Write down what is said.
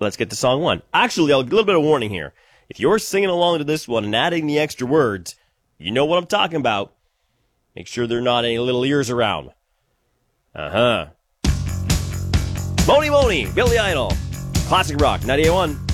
Let's get to song one. Actually, a little bit of warning here. If you're singing along to this one and adding the extra words, you know what I'm talking about. Make sure there are not any little ears around. Moni Moni, Billy Idol. Classic Rock, 98.1.